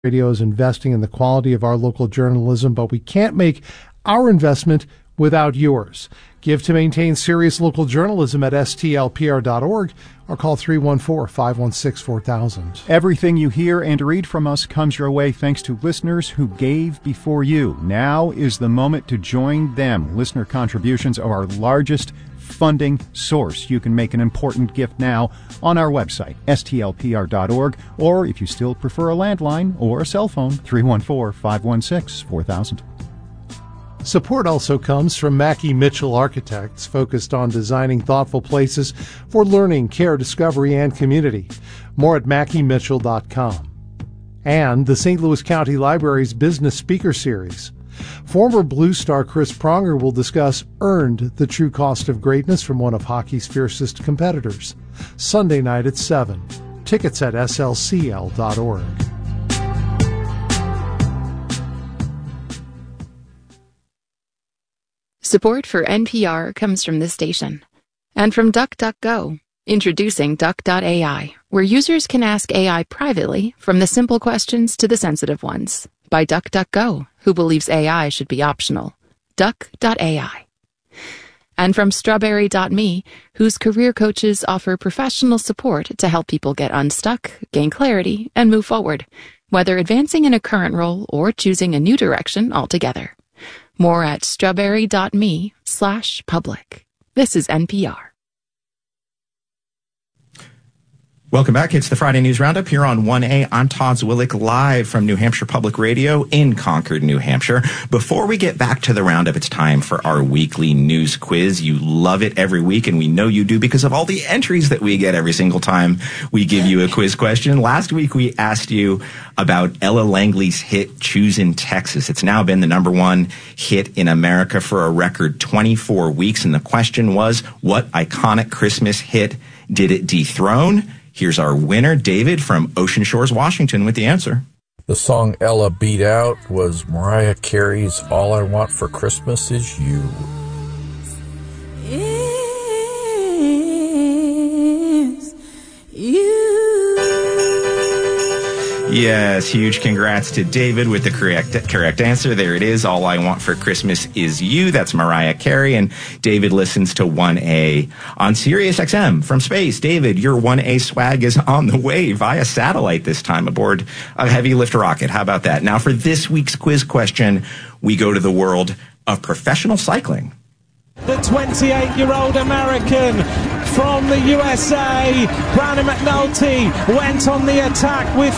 Radio is investing in the quality of our local journalism, but we can't make our investment without yours. Give to maintain serious local journalism at stlpr.org or call 314-516-4000. Everything you hear and read from us comes your way thanks to listeners who gave before you. Now is the moment to join them. Listener contributions are our largest funding source. You can make an important gift now on our website, stlpr.org, or if you still prefer a landline or a cell phone, 314-516-4000. Support also comes from Mackey Mitchell Architects, focused on designing thoughtful places for learning, care, discovery, and community. More at mackeymitchell.com. And the St. Louis County Library's Business Speaker Series. Former Blue Star Chris Pronger will discuss Earned, the True Cost of Greatness from one of hockey's fiercest competitors. Sunday night at 7. Tickets at slcl.org. Support for NPR comes from this station. And from DuckDuckGo. Introducing Duck.ai, where users can ask AI privately, from the simple questions to the sensitive ones. By DuckDuckGo, who believes AI should be optional. Duck.ai. And from Strawberry.me, whose career coaches offer professional support to help people get unstuck, gain clarity, and move forward, whether advancing in a current role or choosing a new direction altogether. More at strawberry.me/public. This is NPR. Welcome back. It's the Friday News Roundup here on 1A. I'm Todd Zwillich, live from New Hampshire Public Radio in Concord, New Hampshire. Before we get back to the roundup, it's time for our weekly news quiz. You love it every week, and we know you do because of all the entries that we get every single time we give you a quiz question. Last week, we asked you about Ella Langley's hit Choosin' Texas. It's now been the number one hit in America for a record 24 weeks, and the question was, what iconic Christmas hit did it dethrone? Here's our winner, David from Ocean Shores, Washington, with the answer. The song Ella beat out was Mariah Carey's All I Want for Christmas Is You. Is you. Yes, huge congrats to David with the correct answer. There it is. All I Want for Christmas Is You. That's Mariah Carey. And David listens to 1A on Sirius XM from space. David, your 1A swag is on the way via satellite this time aboard a heavy lift rocket. How about that? Now for this week's quiz question, we go to the world of professional cycling. The 28-year-old American from the USA, Brandon McNulty, went on the attack with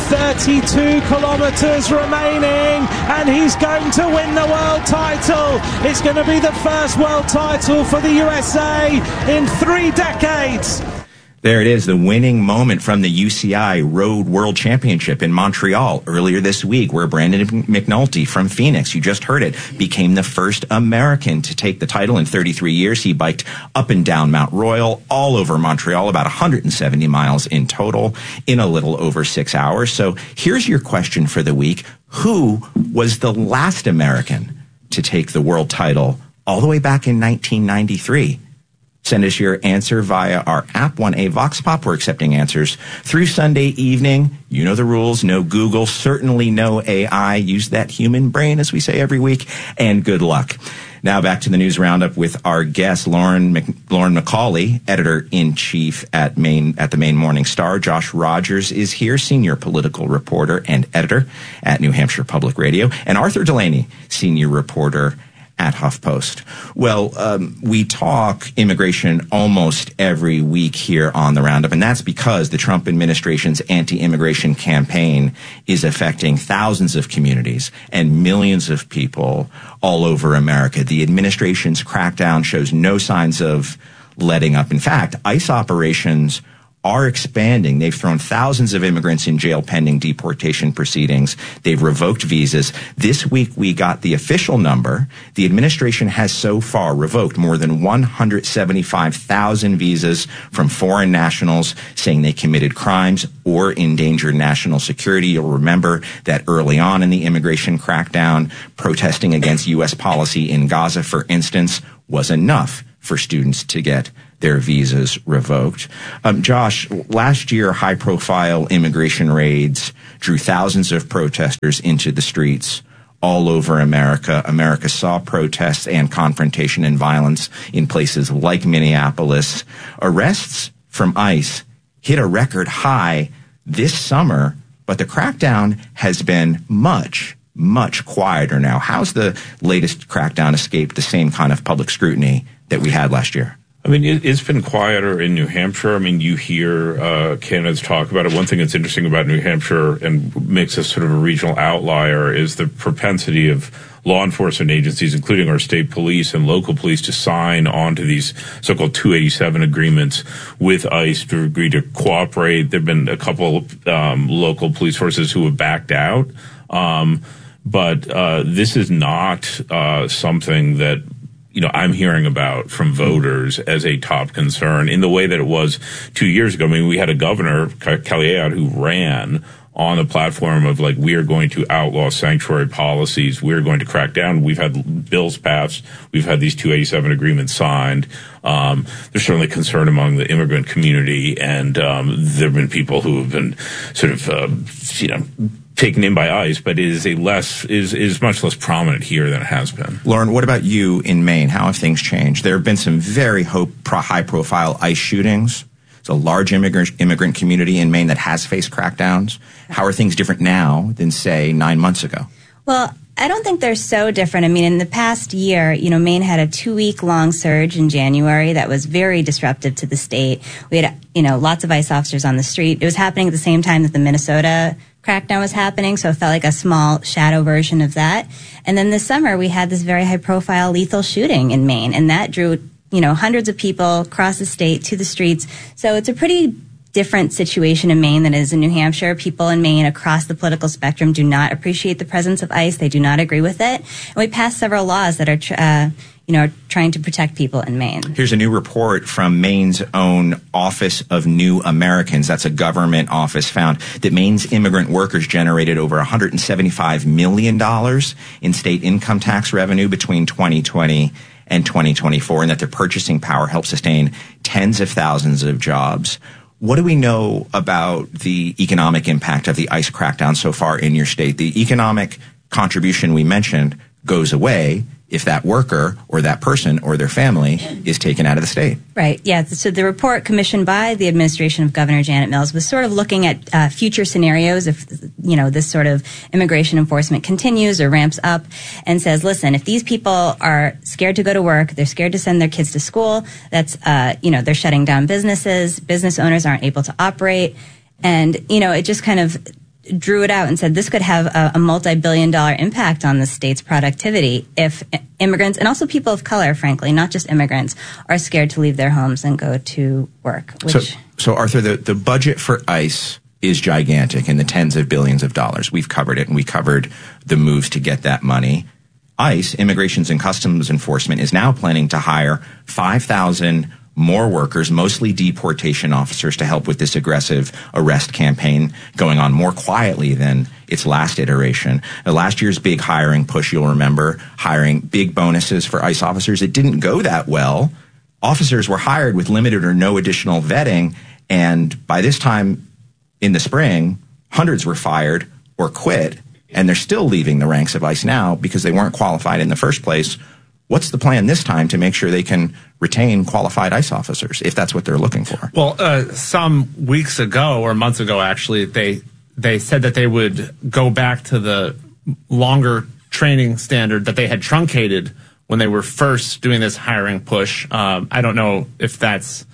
32 kilometers remaining, and he's going to win the world title. It's going to be the first world title for the USA in 3 decades. There it is, the winning moment from the UCI Road World Championship in Montreal earlier this week, where Brandon McNulty from Phoenix, you just heard it, became the first American to take the title in 33 years. He biked up and down Mount Royal, all over Montreal, about 170 miles in total in a little over 6 hours. So here's your question for the week. Who was the last American to take the world title all the way back in 1993? Send us your answer via our app, 1A Vox Pop. We're accepting answers through Sunday evening. You know the rules. No Google, certainly no AI. Use that human brain, as we say every week, and good luck. Now back to the news roundup with our guest, Lauren McCauley, editor-in-chief at the Maine Morning Star. Josh Rogers is here, senior political reporter and editor at New Hampshire Public Radio, and Arthur Delaney, senior reporter at HuffPost. Well, we talk immigration almost every week here on the Roundup, and that's because the Trump administration's anti-immigration campaign is affecting thousands of communities and millions of people all over America. The administration's crackdown shows no signs of letting up. In fact, ICE operations are expanding. They've thrown thousands of immigrants in jail pending deportation proceedings. They've revoked visas. This week we got the official number. The administration has so far revoked more than 175,000 visas from foreign nationals saying they committed crimes or endangered national security. You'll remember that early on in the immigration crackdown, protesting against U.S. policy in Gaza, for instance, was enough for students to get their visas revoked. Josh, last year, high-profile immigration raids drew thousands of protesters into the streets all over America. America saw protests and confrontation and violence in places like Minneapolis. Arrests from ICE hit a record high this summer, but the crackdown has been much quieter now. How's the latest crackdown escaped the same kind of public scrutiny that we had last year? I mean, it's been quieter in New Hampshire. I mean, you hear candidates talk about it. One thing that's interesting about New Hampshire and makes us sort of a regional outlier is the propensity of law enforcement agencies, including our state police and local police, to sign on to these so-called 287 agreements with ICE to agree to cooperate. There have been a couple local police forces who have backed out. But this is not something that I'm hearing about from voters as a top concern in the way that it was 2 years ago. I mean, we had a governor, Kelly Ayotte, who ran on the platform of we are going to outlaw sanctuary policies. We're going to crack down. We've had bills passed. We've had these 287 agreements signed. There's certainly concern among the immigrant community, and there have been people who have been sort of, taken in by ICE, but it is much less prominent here than it has been. Lauren, what about you in Maine? How have things changed? There have been some very high-profile ICE shootings. It's a large immigrant community in Maine that has faced crackdowns. How are things different now than, say, 9 months ago? Well, I don't think they're so different. I mean, in the past year, Maine had a 2-week-long surge in January that was very disruptive to the state. We had, lots of ICE officers on the street. It was happening at the same time that the Minnesota crackdown was happening, so it felt like a small shadow version of that. And then this summer, we had this very high-profile lethal shooting in Maine, and that drew, hundreds of people across the state to the streets. So it's a pretty different situation in Maine than it is in New Hampshire. People in Maine across the political spectrum do not appreciate the presence of ICE. They do not agree with it. And we passed several laws that are trying to protect people in Maine. Here's a new report from Maine's own Office of New Americans. That's a government office, found that Maine's immigrant workers generated over $175 million in state income tax revenue between 2020 and 2024, and that their purchasing power helped sustain tens of thousands of jobs. What do we know about the economic impact of the ICE crackdown so far in your state? The economic contribution we mentioned goes away if that worker or that person or their family is taken out of the state. Right. Yeah. So the report commissioned by the administration of Governor Janet Mills was sort of looking at future scenarios if, this sort of immigration enforcement continues or ramps up, and says, listen, if these people are scared to go to work, they're scared to send their kids to school, that's, they're shutting down businesses, business owners aren't able to operate. And, it just kind of drew it out and said this could have a multi-billion-dollar impact on the state's productivity if immigrants, and also people of color, frankly, not just immigrants, are scared to leave their homes and go to work. So Arthur, the budget for ICE is gigantic in the tens of billions of dollars. We've covered it, and we covered the moves to get that money. ICE, Immigrations and Customs Enforcement, is now planning to hire 5,000 more workers, mostly deportation officers, to help with this aggressive arrest campaign going on more quietly than its last iteration. Last year's big hiring push, you'll remember, hiring big bonuses for ICE officers. It didn't go that well. Officers were hired with limited or no additional vetting, and by this time in the spring, hundreds were fired or quit, and they're still leaving the ranks of ICE now because they weren't qualified in the first place. What's the plan this time to make sure they can retain qualified ICE officers, if that's what they're looking for? Well, some weeks ago, or months ago, actually, they said that they would go back to the longer training standard that they had truncated when they were first doing this hiring push. I don't know if that's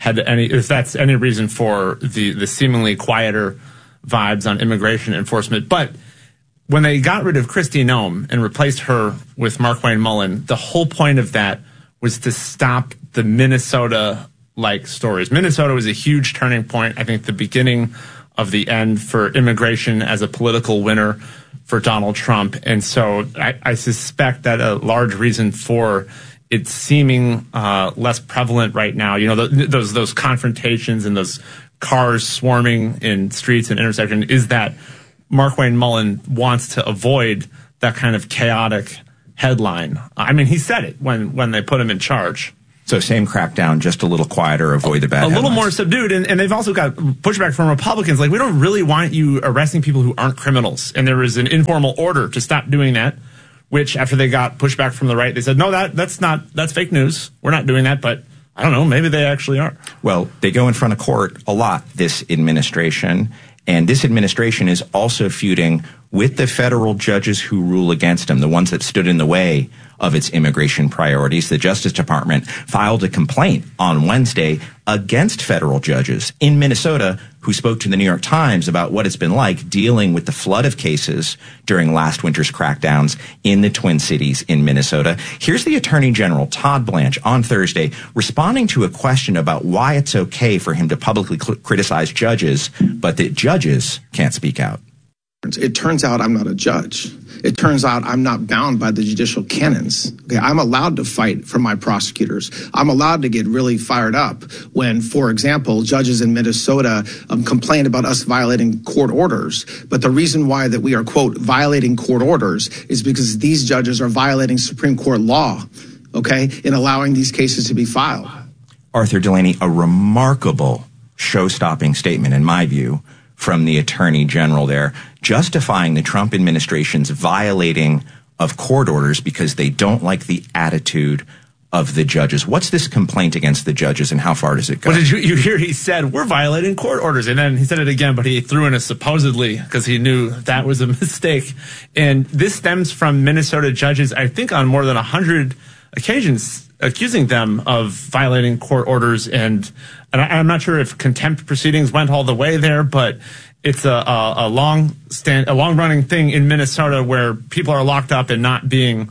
any reason for the seemingly quieter vibes on immigration enforcement, but when they got rid of Kristi Noem and replaced her with Markwayne Mullin, the whole point of that was to stop the Minnesota-like stories. Minnesota was a huge turning point, I think the beginning of the end for immigration as a political winner for Donald Trump. And so I suspect that a large reason for it seeming less prevalent right now, those confrontations and those cars swarming in streets and intersections, is that Markwayne Mullin wants to avoid that kind of chaotic headline. I mean, he said it when they put him in charge. So same crackdown, just a little quieter, avoid the bad headlines. A little more subdued, and they've also got pushback from Republicans. Like, we don't really want you arresting people who aren't criminals. And there was an informal order to stop doing that, which after they got pushback from the right, they said, no, that's fake news. We're not doing that, but I don't know, maybe they actually are. Well, they go in front of court a lot, this administration. And this administration is also feuding with the federal judges who rule against them, the ones that stood in the way of its immigration priorities. The Justice Department filed a complaint on Wednesday against federal judges in Minnesota who spoke to the New York Times about what it's been like dealing with the flood of cases during last winter's crackdowns in the Twin Cities in Minnesota. Here's the Attorney General, Todd Blanche, on Thursday, responding to a question about why it's okay for him to publicly criticize judges, but that judges can't speak out. It turns out I'm not a judge. It turns out I'm not bound by the judicial canons. Okay, I'm allowed to fight for my prosecutors. I'm allowed to get really fired up when, for example, judges in Minnesota complain about us violating court orders. But the reason why that we are, quote, violating court orders is because these judges are violating Supreme Court law, okay, in allowing these cases to be filed. Arthur Delaney, a remarkable show-stopping statement, in my view, from the Attorney General there, justifying the Trump administration's violating of court orders because they don't like the attitude of the judges. What's this complaint against the judges, and how far does it go? Well, did you hear he said, we're violating court orders, and then he said it again, but he threw in a supposedly because he knew that was a mistake. And this stems from Minnesota judges, I think on more than 100 occasions, accusing them of violating court orders. And I'm not sure if contempt proceedings went all the way there, but it's a long-running thing in Minnesota where people are locked up and not being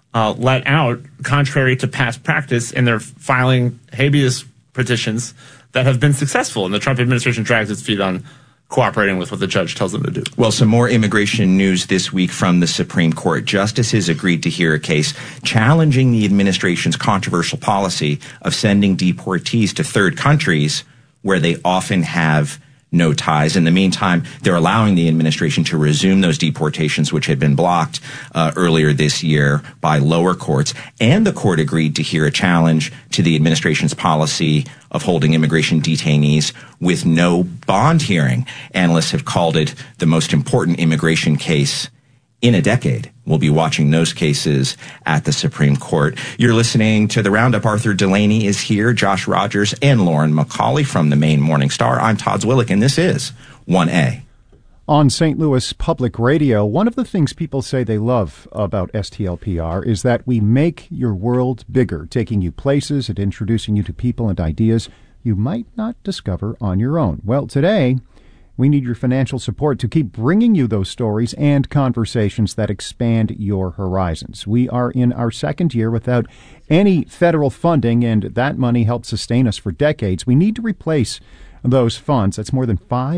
let out, contrary to past practice, and they're filing habeas petitions that have been successful. And the Trump administration drags its feet on cooperating with what the judge tells them to do. Well, some more immigration news this week from the Supreme Court. Justices agreed to hear a case challenging the administration's controversial policy of sending deportees to third countries where they often have no ties. In the meantime, they're allowing the administration to resume those deportations, which had been blocked earlier this year by lower courts. And the court agreed to hear a challenge to the administration's policy of holding immigration detainees with no bond hearing. Analysts have called it the most important immigration case in a decade. We'll be watching those cases at the Supreme Court. You're listening to The Roundup. Arthur Delaney is here, Josh Rogers, and Lauren McCauley from the Maine Morning Star. I'm Todd Zwillich, and this is 1A. On St. Louis Public Radio, one of the things people say they love about STLPR is that we make your world bigger, taking you places and introducing you to people and ideas you might not discover on your own. Well, today, we need your financial support to keep bringing you those stories and conversations that expand your horizons. We are in our second year without any federal funding, and that money helped sustain us for decades. We need to replace those funds. That's more than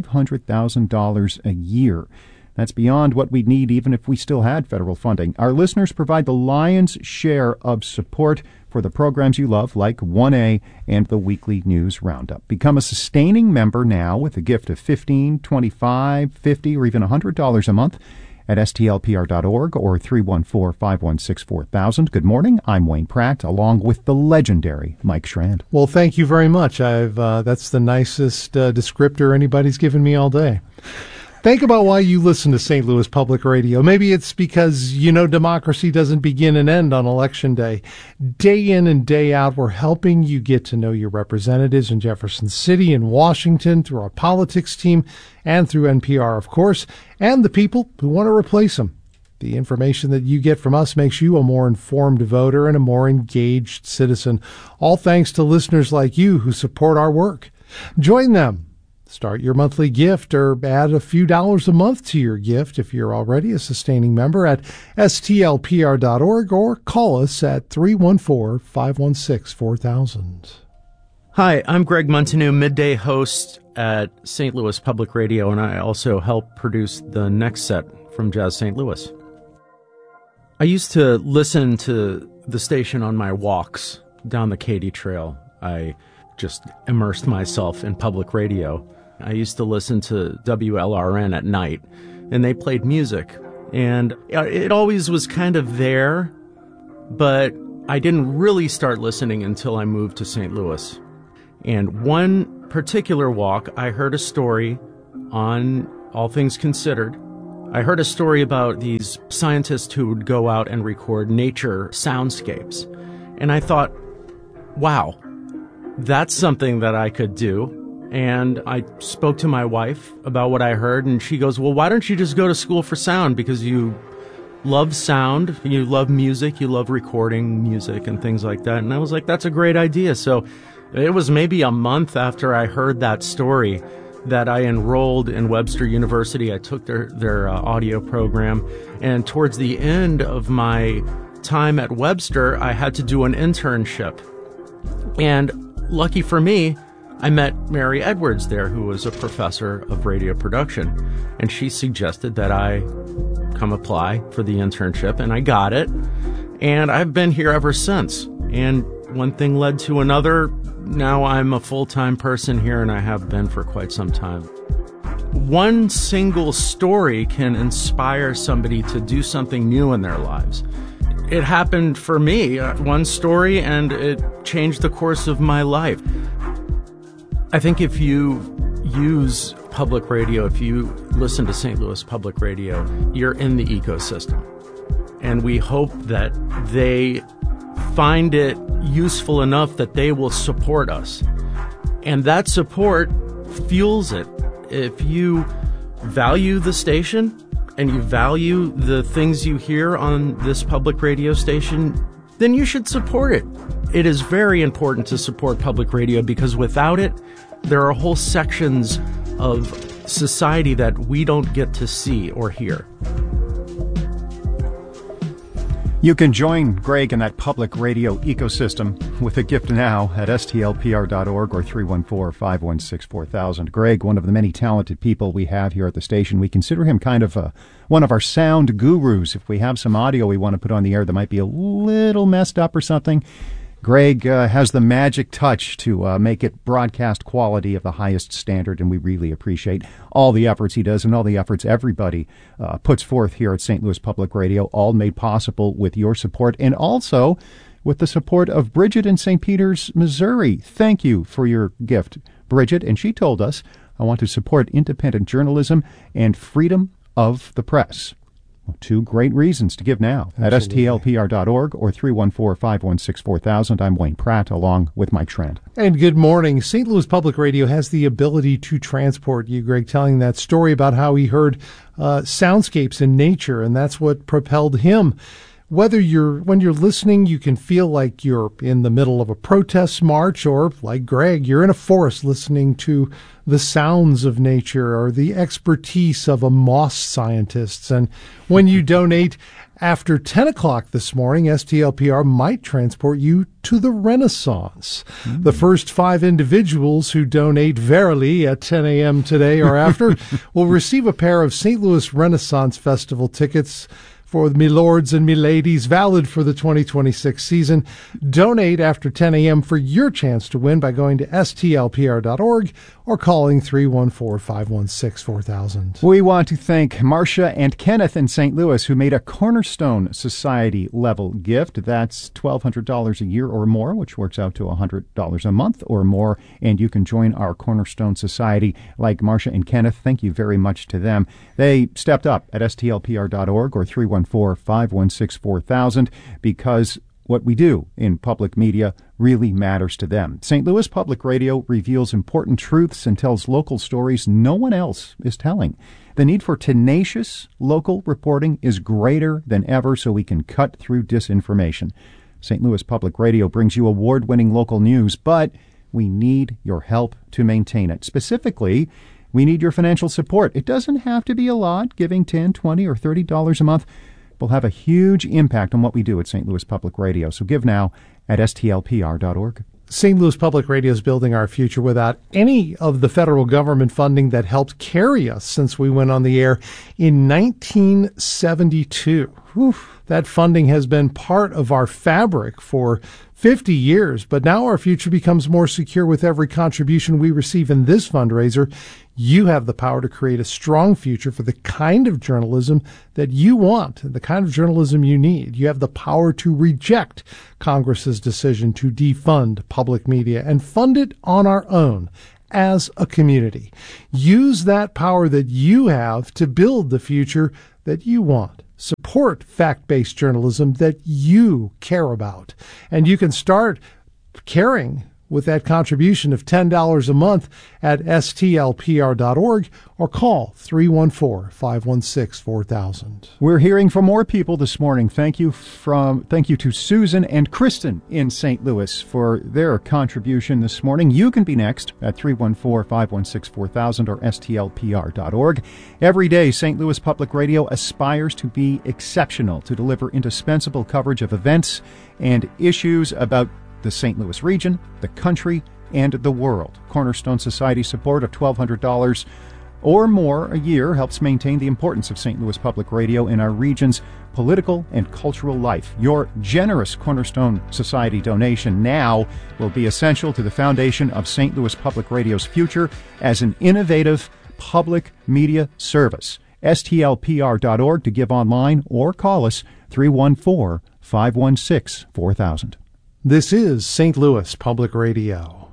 $500,000 a year. That's beyond what we'd need even if we still had federal funding. Our listeners provide the lion's share of support for the programs you love, like 1A and the Weekly News Roundup. Become a sustaining member now with a gift of $15, $25, $50, or even $100 a month at stlpr.org or 314-516-4000. Good morning. I'm Wayne Pratt, along with the legendary Mike Schrand. Well, thank you very much. That's the nicest descriptor anybody's given me all day. Think about why you listen to St. Louis Public Radio. Maybe it's because you know democracy doesn't begin and end on Election Day. Day in and day out, we're helping you get to know your representatives in Jefferson City and Washington through our politics team and through NPR, of course, and the people who want to replace them. The information that you get from us makes you a more informed voter and a more engaged citizen, all thanks to listeners like you who support our work. Join them. Start your monthly gift or add a few dollars a month to your gift if you're already a sustaining member at stlpr.org or call us at 314-516-4000. Hi, I'm Greg Montanew, midday host at St. Louis Public Radio, and I also help produce the next set from Jazz St. Louis. I used to listen to the station on my walks down the Katy Trail. I just immersed myself in public radio. I used to listen to WLRN at night, and they played music. And it always was kind of there, but I didn't really start listening until I moved to St. Louis. And one particular walk, I heard a story on All Things Considered. I heard a story about these scientists who would go out and record nature soundscapes. And I thought, wow, that's something that I could do. And I spoke to my wife about what I heard, and she goes, well, why don't you just go to school for sound? Because you love sound, you love music, you love recording music and things like that. And I was like, that's a great idea. So it was maybe a month after I heard that story that I enrolled in Webster University. I took their audio program. And towards the end of my time at Webster, I had to do an internship. And lucky for me, I met Mary Edwards there, who was a professor of radio production, and she suggested that I come apply for the internship, and I got it, and I've been here ever since. And one thing led to another. Now I'm a full-time person here, and I have been for quite some time. One single story can inspire somebody to do something new in their lives. It happened for me, one story, and it changed the course of my life. I think if you use public radio, if you listen to St. Louis Public Radio, you're in the ecosystem. And we hope that they find it useful enough that they will support us. And that support fuels it. If you value the station and you value the things you hear on this public radio station, then you should support it. It is very important to support public radio because without it, there are whole sections of society that we don't get to see or hear. You can join Greg in that public radio ecosystem with a gift now at stlpr.org or 314-516-4000. Greg, one of the many talented people we have here at the station, we consider him kind of one of our sound gurus. If we have some audio we want to put on the air that might be a little messed up or something, Greg has the magic touch to make it broadcast quality of the highest standard, and we really appreciate all the efforts he does and all the efforts everybody puts forth here at St. Louis Public Radio, all made possible with your support and also with the support of Bridget in St. Peters, Missouri. Thank you for your gift, Bridget. And she told us, I want to support independent journalism and freedom of the press. Two great reasons to give now. Absolutely. At stlpr.org or 314-516-4000. I'm Wayne Pratt, along with Mike Trent. And good morning. St. Louis Public Radio has the ability to transport you, Greg, telling that story about how he heard soundscapes in nature, and that's what propelled him. When you're listening, you can feel like you're in the middle of a protest march, or like Greg, you're in a forest listening to the sounds of nature or the expertise of a moss scientist. And when you donate after 10 o'clock this morning, STLPR might transport you to the Renaissance. Mm-hmm. The first 5 individuals who donate verily at 10 a.m. today or after will receive a pair of St. Louis Renaissance Festival tickets for me lords and me ladies, valid for the 2026 season. Donate after 10 a.m. for your chance to win by going to stlpr.org or calling 314-516-4000. We want to thank Marcia and Kenneth in St. Louis, who made a Cornerstone Society level gift. That's $1,200 a year or more, which works out to $100 a month or more. And you can join our Cornerstone Society like Marcia and Kenneth. Thank you very much to them. They stepped up at stlpr.org or 314-516-4000 because what we do in public media really matters to them. St. Louis Public Radio reveals important truths and tells local stories no one else is telling. The need for tenacious local reporting is greater than ever so we can cut through disinformation. St. Louis Public Radio brings you award-winning local news, but we need your help to maintain it. Specifically, we need your financial support. It doesn't have to be a lot. Giving $10, $20, or $30 a month will have a huge impact on what we do at St. Louis Public Radio. So give now at stlpr.org. St. Louis Public Radio is building our future without any of the federal government funding that helped carry us since we went on the air in 1972. Whew. That funding has been part of our fabric for 50 years, but now our future becomes more secure with every contribution we receive in this fundraiser. You have the power to create a strong future for the kind of journalism that you want, the kind of journalism you need. You have the power to reject Congress's decision to defund public media and fund it on our own as a community. Use that power that you have to build the future that you want. Support fact-based journalism that you care about. And you can start caring with that contribution of $10 a month at stlpr.org or call 314-516-4000. We're hearing from more people this morning. Thank you to Susan and Kristen in St. Louis for their contribution this morning. You can be next at 314-516-4000 or stlpr.org. Every day, St. Louis Public Radio aspires to be exceptional, to deliver indispensable coverage of events and issues about the St. Louis region, the country, and the world. Cornerstone Society support of $1,200 or more a year helps maintain the importance of St. Louis Public Radio in our region's political and cultural life. Your generous Cornerstone Society donation now will be essential to the foundation of St. Louis Public Radio's future as an innovative public media service. STLPR.org to give online or call us 314-516-4000. This is St. Louis Public Radio.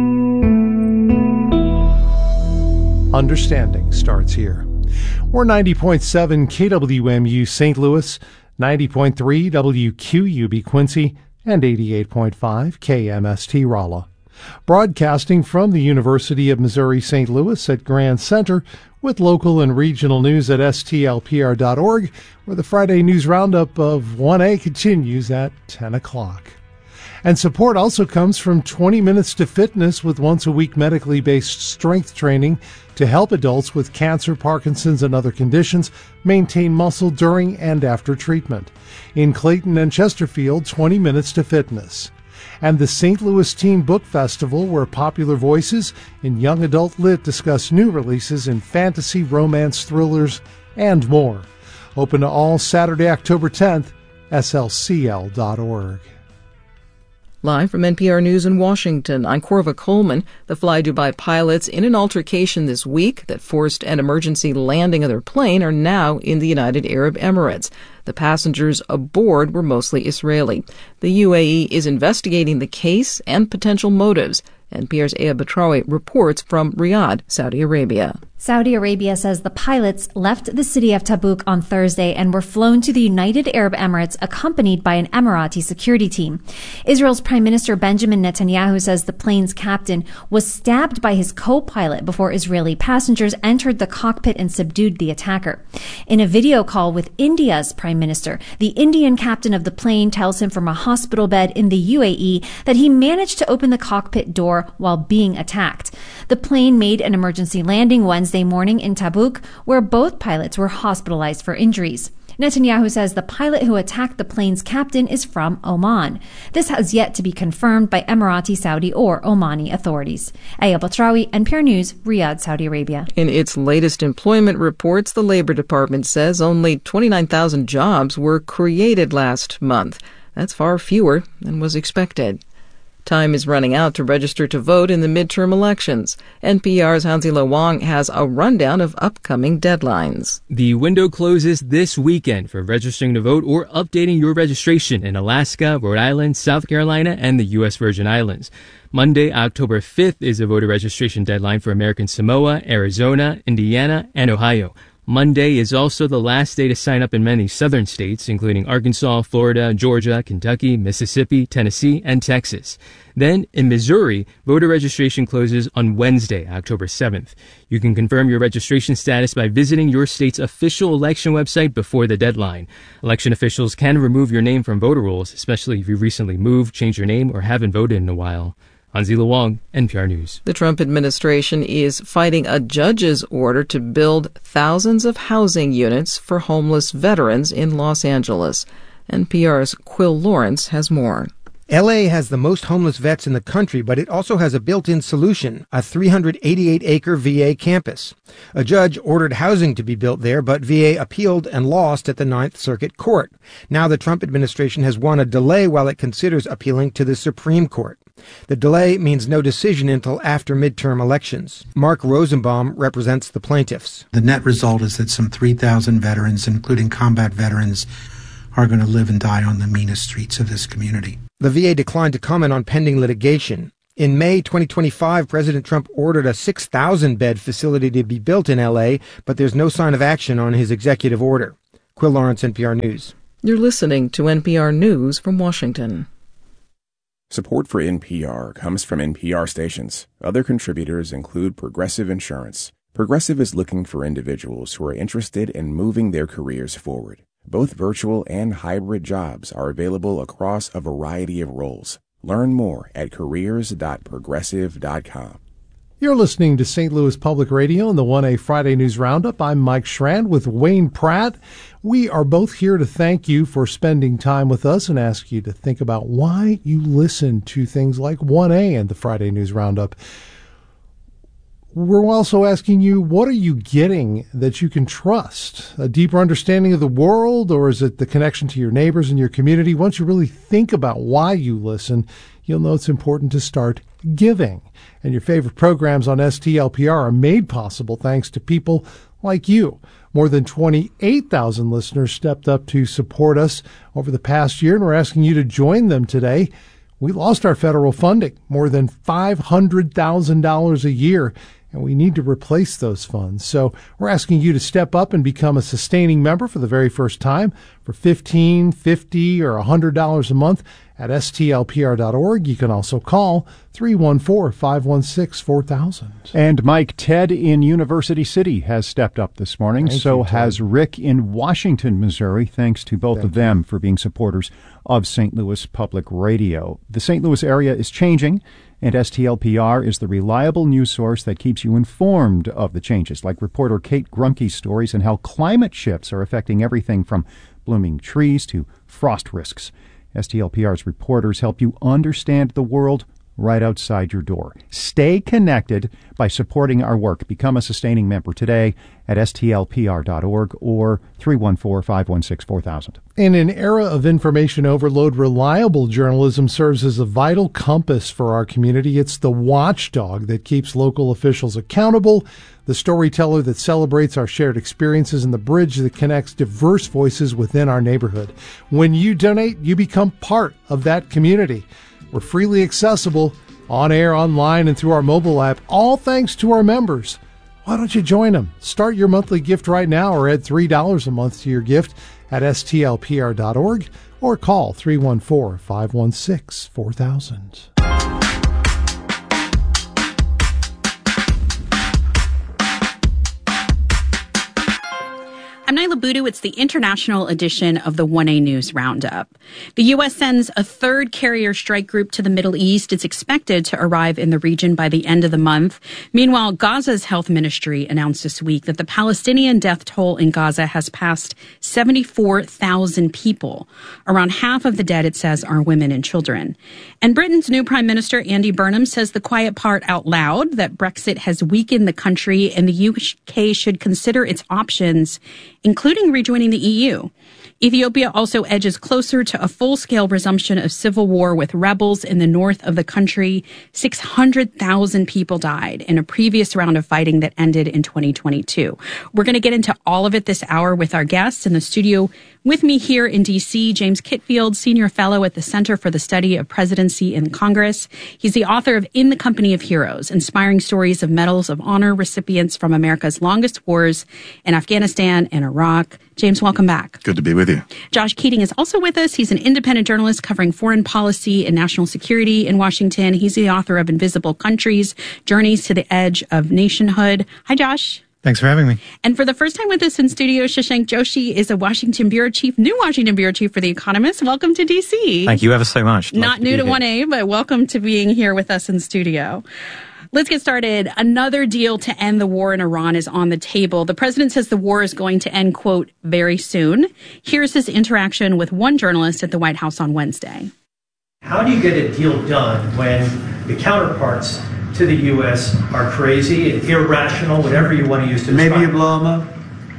Understanding starts here. We're 90.7 KWMU St. Louis, 90.3 WQUB Quincy, and 88.5 KMST Rolla. Broadcasting from the University of Missouri St. Louis at Grand Center, with local and regional news at stlpr.org, where the Friday News Roundup of 1A continues at 10 o'clock. And support also comes from 20 Minutes to Fitness with once-a-week medically based strength training to help adults with cancer, Parkinson's, and other conditions maintain muscle during and after treatment. In Clayton and Chesterfield, 20 Minutes to Fitness. And the St. Louis Teen Book Festival, where popular voices in young adult lit discuss new releases in fantasy, romance, thrillers, and more. Open to all Saturday, October 10th, slcl.org. Live from NPR News in Washington, I'm Corva Coleman. The Fly Dubai pilots in an altercation this week that forced an emergency landing of their plane are now in the United Arab Emirates. The passengers aboard were mostly Israeli. The UAE is investigating the case and potential motives. NPR's Aya Batrawi reports from Riyadh, Saudi Arabia. Saudi Arabia says the pilots left the city of Tabuk on Thursday and were flown to the United Arab Emirates accompanied by an Emirati security team. Israel's Prime Minister Benjamin Netanyahu says the plane's captain was stabbed by his co-pilot before Israeli passengers entered the cockpit and subdued the attacker. In a video call with India's Prime Minister, the Indian captain of the plane tells him from a hospital bed in the UAE that he managed to open the cockpit door while being attacked. The plane made an emergency landing Wednesday morning in Tabuk, where both pilots were hospitalized for injuries. Netanyahu says the pilot who attacked the plane's captain is from Oman. This has yet to be confirmed by Emirati, Saudi, or Omani authorities. Aya Batrawi, NPR News, Riyadh, Saudi Arabia. In its latest employment reports, the Labor Department says only 29,000 jobs were created last month. That's far fewer than was expected. Time is running out to register to vote in the midterm elections. NPR's Hanzila Wong has a rundown of upcoming deadlines. The window closes this weekend for registering to vote or updating your registration in Alaska, Rhode Island, South Carolina, and the U.S. Virgin Islands. Monday, October 5th is a voter registration deadline for American Samoa, Arizona, Indiana, and Ohio. Monday is also the last day to sign up in many southern states, including Arkansas, Florida, Georgia, Kentucky, Mississippi, Tennessee, and Texas. Then, in Missouri, voter registration closes on Wednesday, October 7th. You can confirm your registration status by visiting your state's official election website before the deadline. Election officials can remove your name from voter rolls, especially if you recently moved, changed your name, or haven't voted in a while. Hanzila Wong, NPR News. The Trump administration is fighting a judge's order to build thousands of housing units for homeless veterans in Los Angeles. NPR's Quill Lawrence has more. L.A. has the most homeless vets in the country, but it also has a built-in solution, a 388-acre VA campus. A judge ordered housing to be built there, but VA appealed and lost at the Ninth Circuit Court. Now the Trump administration has won a delay while it considers appealing to the Supreme Court. The delay means no decision until after midterm elections. Mark Rosenbaum represents the plaintiffs. The net result is that some 3,000 veterans, including combat veterans, are going to live and die on the meanest streets of this community. The VA declined to comment on pending litigation. In May 2025, President Trump ordered a 6,000-bed facility to be built in L.A., but there's no sign of action on his executive order. Quill Lawrence, NPR News. You're listening to NPR News from Washington. Support for NPR comes from NPR stations. Other contributors include Progressive Insurance. Progressive is looking for individuals who are interested in moving their careers forward. Both virtual and hybrid jobs are available across a variety of roles. Learn more at careers.progressive.com. You're listening to St. Louis Public Radio and the 1A Friday News Roundup. I'm Mike Schrand with Wayne Pratt. We are both here to thank you for spending time with us and ask you to think about why you listen to things like 1A and the Friday News Roundup. We're also asking you, what are you getting that you can trust? A deeper understanding of the world, or is it the connection to your neighbors and your community? Once you really think about why you listen, you'll know it's important to start giving. And your favorite programs on STLPR are made possible thanks to people like you. More than 28,000 listeners stepped up to support us over the past year, and we're asking you to join them today. We lost our federal funding, more than $500,000 a year, and we need to replace those funds. So we're asking you to step up and become a sustaining member for the very first time for $15, $50, or $100 a month at stlpr.org. You can also call 314-516-4000. And Mike, Ted in University City has stepped up this morning. So has Rick in Washington, Missouri. Thanks to both of them for being supporters of St. Louis Public Radio. The St. Louis area is changing, and STLPR is the reliable news source that keeps you informed of the changes, like reporter Kate Grumke's stories and how climate shifts are affecting everything from blooming trees to frost risks. STLPR's reporters help you understand the world right outside your door. Stay connected by supporting our work. Become a sustaining member today at stlpr.org or 314-516-4000. In an era of information overload, reliable journalism serves as a vital compass for our community. It's the watchdog that keeps local officials accountable, the storyteller that celebrates our shared experiences, and the bridge that connects diverse voices within our neighborhood. When you donate, you become part of that community. We're freely accessible on air, online, and through our mobile app, all thanks to our members. Why don't you join them? Start your monthly gift right now or add $3 a month to your gift at stlpr.org or call 314-516-4000. I'm Nyla Boodoo. It's the international edition of the 1A News Roundup. The U.S. sends a third carrier strike group to the Middle East. It's expected to arrive in the region by the end of the month. Meanwhile, Gaza's health ministry announced this week that the Palestinian death toll in Gaza has passed 74,000 people. Around half of the dead, it says, are women and children. And Britain's new Prime Minister, Andy Burnham, says the quiet part out loud, that Brexit has weakened the country and the UK should consider its options, including rejoining the EU. Ethiopia also edges closer to a full-scale resumption of civil war with rebels in the north of the country. 600,000 people died in a previous round of fighting that ended in 2022. We're going to get into all of it this hour with our guests. In the studio with me here in D.C., James Kitfield, Senior Fellow at the Center for the Study of Presidency in Congress. He's the author of In the Company of Heroes, Inspiring Stories of Medals of Honor Recipients from America's Longest Wars in Afghanistan and Iraq. James, welcome back. Good to be with you. Josh Keating is also with us. He's an independent journalist covering foreign policy and national security in Washington. He's the author of Invisible Countries, Journeys to the Edge of Nationhood. Hi, Josh. Thanks for having me. And for the first time with us in studio, Shashank Joshi is a Washington Bureau Chief, new Washington Bureau Chief for The Economist. Welcome to D.C. Thank you ever so much. Not new to 1A, but welcome to being here with us in studio. Let's get started. Another deal to end the war in Iran is on the table. The president says the war is going to end, quote, very soon. Here's his interaction with one journalist at the White House on Wednesday. How do you get a deal done when the counterparts to the U.S. are crazy and irrational, whatever you want to use to describe? Maybe you blow them up.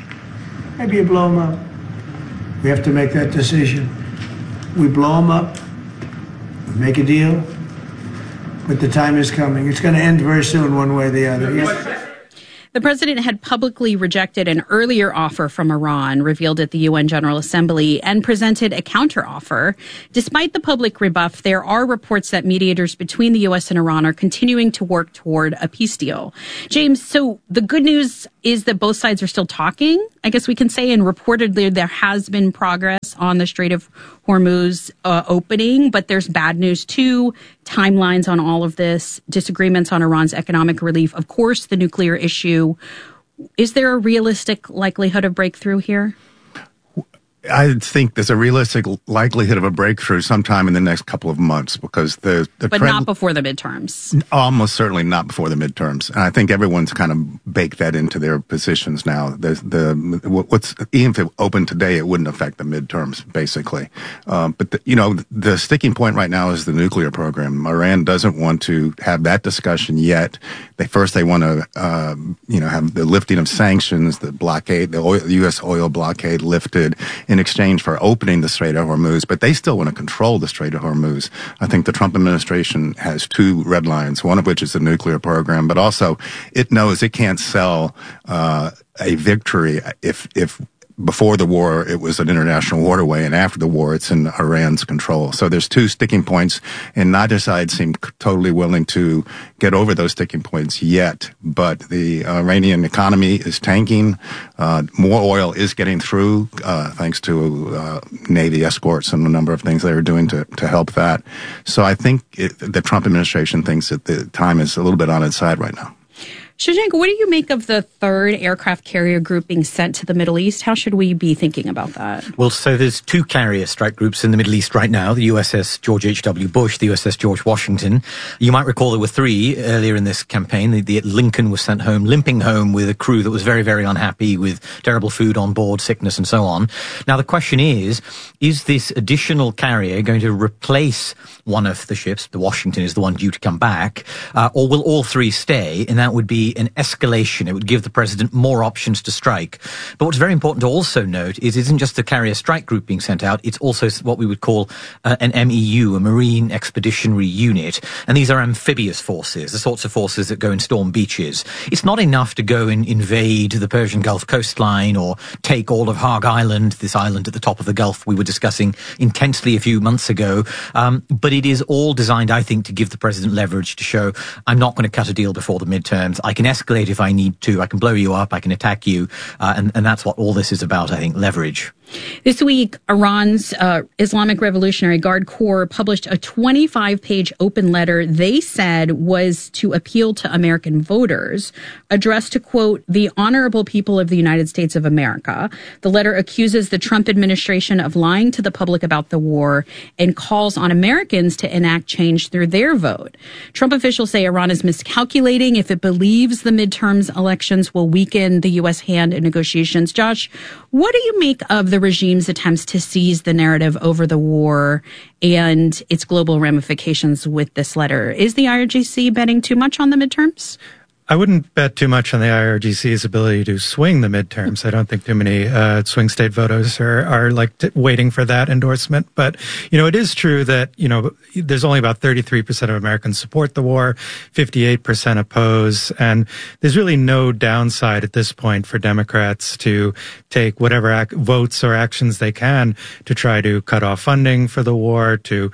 Maybe you blow them up. We have to make that decision. We blow them up. We make a deal. but the time is coming. It's going to end very soon, one way or the other. Yes. The president had publicly rejected an earlier offer from Iran revealed at the UN General Assembly and presented a counteroffer. Despite the public rebuff, there are reports that mediators between the U.S. and Iran are continuing to work toward a peace deal. James, so the good news is that both sides are still talking, I guess we can say, and reportedly there has been progress on the Strait of Hormuz opening, but there's bad news too, timelines on all of this, disagreements on Iran's economic relief, of course, the nuclear issue. Is there a realistic likelihood of breakthrough here? I think there's a realistic likelihood of a breakthrough sometime in the next couple of months because the but trend, not before the midterms. Almost certainly not before the midterms, and I think everyone's kind of baked that into their positions now. Even if it opened today, it wouldn't affect the midterms basically. But the sticking point right now is the nuclear program. Iran doesn't want to have that discussion yet. They want to have the lifting of sanctions, the blockade, the U.S. oil blockade lifted in exchange for opening the Strait of Hormuz, but they still want to control the Strait of Hormuz. I think the Trump administration has two red lines, one of which is the nuclear program, but also it knows it can't sell a victory if before the war, it was an international waterway, and after the war, it's in Iran's control. So there's two sticking points, and neither side seem totally willing to get over those sticking points yet. But the Iranian economy is tanking. More oil is getting through, thanks to Navy escorts and a number of things they are doing to help that. So I think the Trump administration thinks that the time is a little bit on its side right now. Shashank, what do you make of the third aircraft carrier group being sent to the Middle East? How should we be thinking about that? Well, so there's two carrier strike groups in the Middle East right now, the USS George H.W. Bush, the USS George Washington. You might recall there were three earlier in this campaign. The Lincoln was sent home, limping home with a crew that was very, very unhappy with terrible food on board, sickness and so on. Now, the question is this additional carrier going to replace one of the ships? The Washington is the one due to come back, or will all three stay? And that would be an escalation. It would give the president more options to strike. But what's very important to also note is it isn't just the carrier strike group being sent out, it's also what we would call an MEU, a Marine Expeditionary Unit. And these are amphibious forces, the sorts of forces that go and storm beaches. It's not enough to go and invade the Persian Gulf coastline or take all of Hague Island, this island at the top of the Gulf we were discussing intensely a few months ago. But it is all designed, I think, to give the president leverage to show I'm not going to cut a deal before the midterms. I can escalate if I need to. I can blow you up. I can attack you. And that's what all this is about, I think, leverage. This week, Iran's Islamic Revolutionary Guard Corps published a 25-page open letter they said was to appeal to American voters, addressed to, quote, the honorable people of the United States of America. The letter accuses the Trump administration of lying to the public about the war and calls on Americans to enact change through their vote. Trump officials say Iran is miscalculating if it believes the midterms elections will weaken the U.S. hand in negotiations. Josh, what do you make of the regime's attempts to seize the narrative over the war and its global ramifications with this letter? Is the IRGC betting too much on the midterms? I wouldn't bet too much on the IRGC's ability to swing the midterms. I don't think too many swing state voters are waiting for that endorsement. But, it is true that, there's only about 33% of Americans support the war, 58% oppose, and there's really no downside at this point for Democrats to take whatever votes or actions they can to try to cut off funding for the war, to,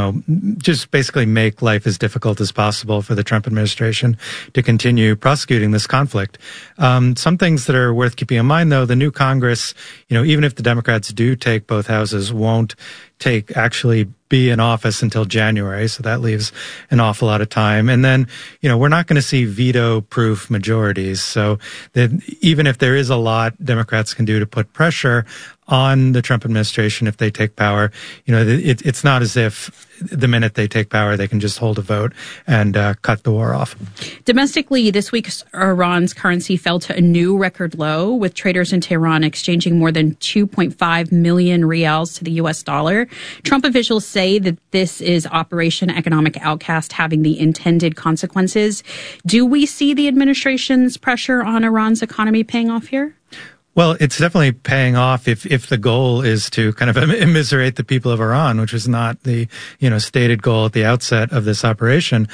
just basically make life as difficult as possible for the Trump administration to continue prosecuting this conflict. Some things that are worth keeping in mind, though, the new Congress, even if the Democrats do take both houses, won't actually be in office until January. So that leaves an awful lot of time. And then, we're not going to see veto-proof majorities. So that even if there is a lot Democrats can do to put pressure on the Trump administration if they take power, it's not as if the minute they take power, they can just hold a vote and cut the war off. Domestically, this week, Iran's currency fell to a new record low, with traders in Tehran exchanging more than 2.5 million rials to the U.S. dollar. Trump officials say that this is Operation Economic Outcast having the intended consequences. Do we see the administration's pressure on Iran's economy paying off here? Well, it's definitely paying off if the goal is to kind of immiserate the people of Iran, which was not the, stated goal at the outset of this operation.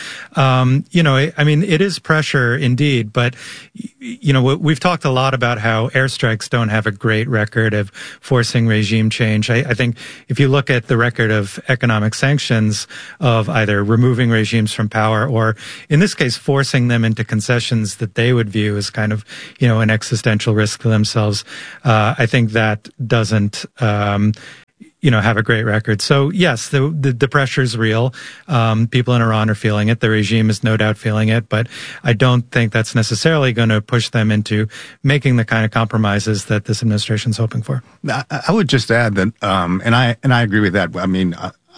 It is pressure indeed, but, we've talked a lot about how airstrikes don't have a great record of forcing regime change. I think if you look at the record of economic sanctions of either removing regimes from power or, in this case, forcing them into concessions that they would view as kind of, an existential risk to themselves, I think that doesn't, have a great record. So yes, the pressure is real. People in Iran are feeling it. The regime is no doubt feeling it, but I don't think that's necessarily going to push them into making the kind of compromises that this administration is hoping for. I would just add that, and I agree with that. I mean,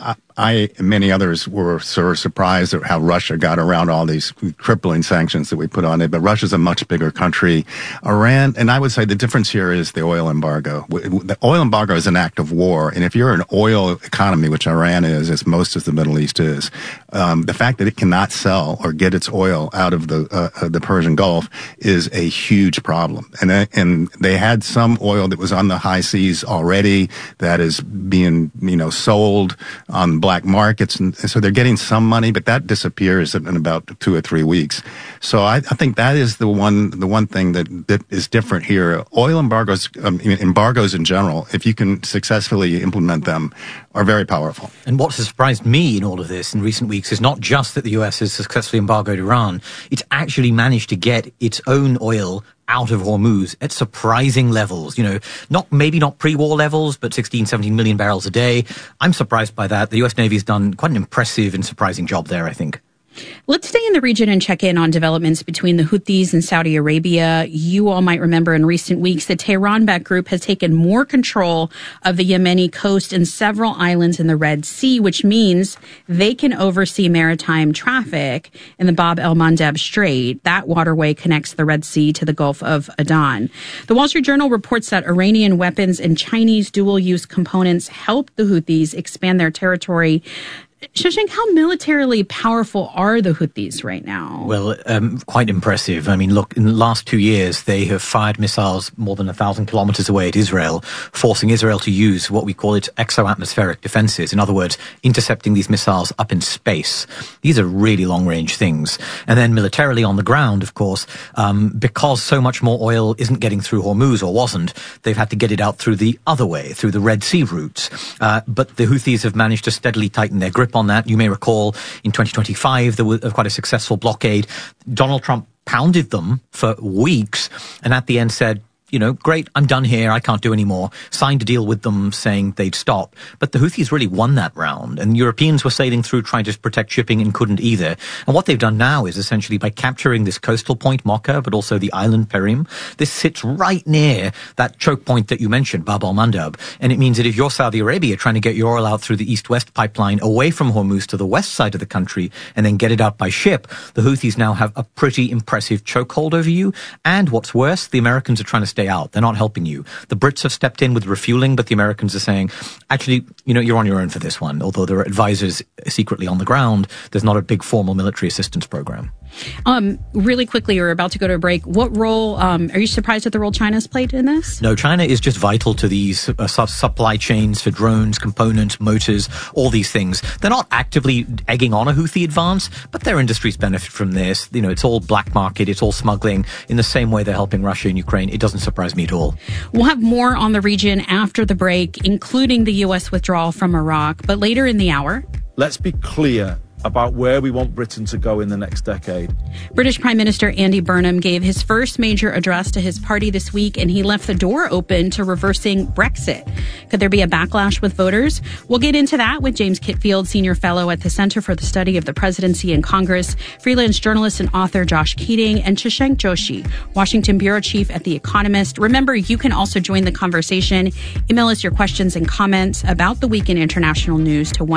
I and many others were sort of surprised at how Russia got around all these crippling sanctions that we put on it. But Russia's a much bigger country. Iran, and I would say the difference here is the oil embargo. The oil embargo is an act of war. And if you're an oil economy, which Iran is, as most of the Middle East is, the fact that it cannot sell or get its oil out of the Persian Gulf is a huge problem. And they had some oil that was on the high seas already that is being, sold on black markets, and so they're getting some money, but that disappears in about 2 or 3 weeks. So I think that is the one thing that is different here. Oil embargoes, embargoes in general, if you can successfully implement them, are very powerful. And what has surprised me in all of this in recent weeks is not just that the US has successfully embargoed Iran, it's actually managed to get its own oil out of Hormuz at surprising levels, maybe not pre-war levels, but 16, 17 million barrels a day. I'm surprised by that. The US Navy has done quite an impressive and surprising job there, I think. Let's stay in the region and check in on developments between the Houthis and Saudi Arabia. You all might remember in recent weeks the Tehran-backed group has taken more control of the Yemeni coast and several islands in the Red Sea, which means they can oversee maritime traffic in the Bab el-Mandeb Strait. That waterway connects the Red Sea to the Gulf of Aden. The Wall Street Journal reports that Iranian weapons and Chinese dual-use components helped the Houthis expand their territory. Shashank, how militarily powerful are the Houthis right now? Well, quite impressive. I mean, look, in the last 2 years, they have fired missiles more than 1,000 kilometers away at Israel, forcing Israel to use what we call its exo-atmospheric defenses. In other words, intercepting these missiles up in space. These are really long-range things. And then militarily on the ground, of course, because so much more oil isn't getting through Hormuz or wasn't, they've had to get it out through the other way, through the Red Sea routes. But the Houthis have managed to steadily tighten their grip on that. You may recall in 2025 there was quite a successful blockade. Donald Trump pounded them for weeks and at the end said, great, I'm done here, I can't do any more. Signed a deal with them saying they'd stop. But the Houthis really won that round, and Europeans were sailing through trying to protect shipping and couldn't either. And what they've done now is essentially by capturing this coastal point, Mocha, but also the island Perim, this sits right near that choke point that you mentioned, Bab el-Mandeb. And it means that if you're Saudi Arabia trying to get your oil out through the east-west pipeline away from Hormuz to the west side of the country and then get it out by ship, the Houthis now have a pretty impressive chokehold over you. And what's worse, the Americans are trying to stay out. They're not helping you. The Brits have stepped in with refueling, but the Americans are saying, actually, you're on your own for this one. Although there are advisors secretly on the ground, there's not a big formal military assistance program. Really quickly, we're about to go to a break. What role, are you surprised at the role China's played in this? No, China is just vital to these supply chains for drones, components, motors, all these things. They're not actively egging on a Houthi advance, but their industries benefit from this. It's all black market, it's all smuggling. In the same way they're helping Russia and Ukraine, it doesn't surprise me at all. We'll have more on the region after the break, including the U.S. withdrawal from Iraq, but later in the hour. Let's be clear about where we want Britain to go in the next decade. British Prime Minister Andy Burnham gave his first major address to his party this week, and he left the door open to reversing Brexit. Could there be a backlash with voters? We'll get into that with James Kitfield, Senior Fellow at the Center for the Study of the Presidency and Congress, freelance journalist and author Josh Keating, and Shashank Joshi, Washington Bureau Chief at The Economist. Remember, you can also join the conversation. Email us your questions and comments about the week in international news to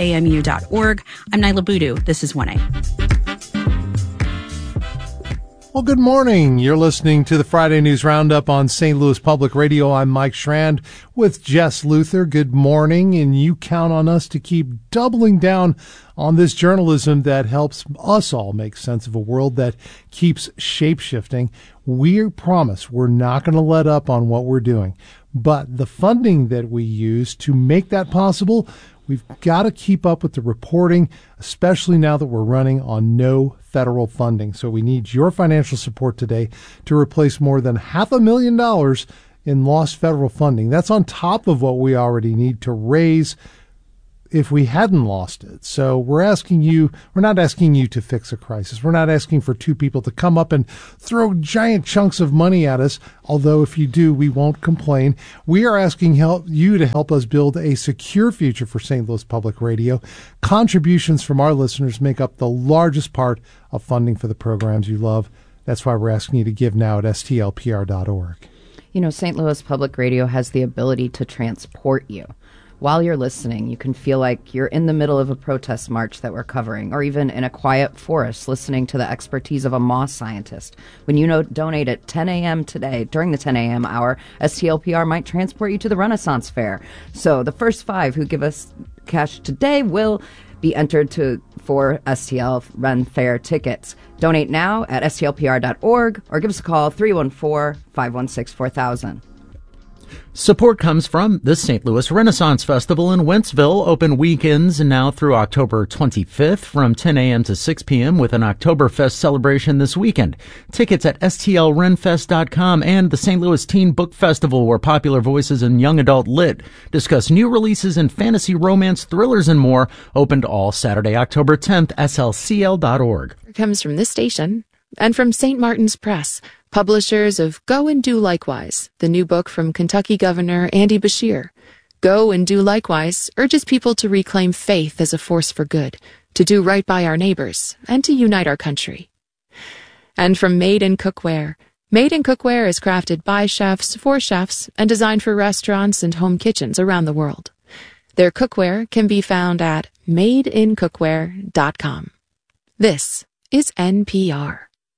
1a@wamu.org. I'm Nyla Boodoo. This is 1A. Well, good morning. You're listening to the Friday News Roundup on St. Louis Public Radio. I'm Mike Schrand with Jess Luther. Good morning, and you count on us to keep doubling down on this journalism that helps us all make sense of a world that keeps shape-shifting. We promise we're not going to let up on what we're doing, but the funding that we use to make that possible, we've got to keep up with the reporting, especially now that we're running on no federal funding. So we need your financial support today to replace more than $500,000 in lost federal funding. That's on top of what we already need to raise if we hadn't lost it. So we're not asking you to fix a crisis. We're not asking for two people to come up and throw giant chunks of money at us, although if you do, we won't complain. We are asking you to help us build a secure future for St. Louis Public Radio. Contributions from our listeners make up the largest part of funding for the programs you love. That's why we're asking you to give now at stlpr.org. You know, St. Louis Public Radio has the ability to transport you. While you're listening, you can feel like you're in the middle of a protest march that we're covering, or even in a quiet forest listening to the expertise of a moss scientist. When you donate at 10 a.m. today, during the 10 a.m. hour, STLPR might transport you to the Renaissance Fair. So the first 5 who give us cash today will be entered for STL Ren Fair tickets. Donate now at stlpr.org or give us a call 314-516-4000. Support comes from the St. Louis Renaissance Festival in Wentzville, open weekends and now through October 25th from 10 a.m. to 6 p.m. with an Oktoberfest celebration this weekend. Tickets at stlrenfest.com and the St. Louis Teen Book Festival, where popular voices in young adult lit discuss new releases in fantasy, romance, thrillers, and more. Opened all Saturday, October 10th, slcl.org. Comes from this station and from St. Martin's Press, publishers of Go and Do Likewise, the new book from Kentucky Governor Andy Beshear. Go and Do Likewise urges people to reclaim faith as a force for good, to do right by our neighbors, and to unite our country. And from Made in Cookware. Made in Cookware is crafted by chefs, for chefs, and designed for restaurants and home kitchens around the world. Their cookware can be found at madeincookware.com. This is NPR.